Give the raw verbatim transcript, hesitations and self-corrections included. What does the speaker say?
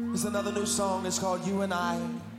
It's another new song. It's called You and I.